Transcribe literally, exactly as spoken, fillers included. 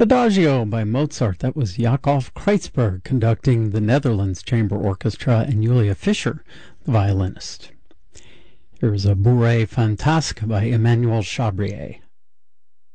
Adagio by Mozart. That was Jakob Kreitzberg conducting the Netherlands Chamber Orchestra and Julia Fischer, the violinist. Here's a Bourrée Fantasque by Emmanuel Chabrier.